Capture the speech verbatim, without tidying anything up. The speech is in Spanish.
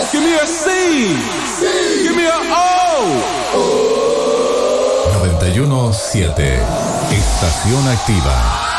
Give me a C. C. Give me a O. noventa y uno punto siete. Estación activa.